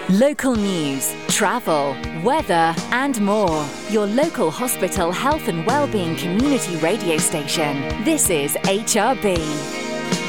Local news, travel, weather and more. Your local hospital health and wellbeing community radio station. This is HRB.